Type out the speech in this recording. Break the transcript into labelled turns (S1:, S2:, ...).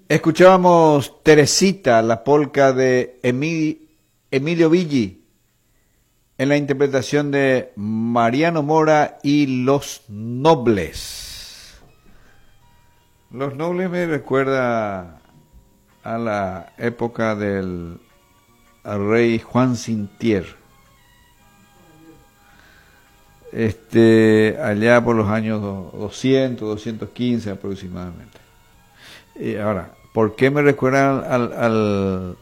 S1: Escuchábamos Teresita, la polca de Emilio Viggi, en la interpretación de Mariano Mora y Los Nobles. Los Nobles me recuerda a la época del rey Juan Sintier. Allá por los años 200, 215 aproximadamente. Y ahora, ¿por qué me recuerdan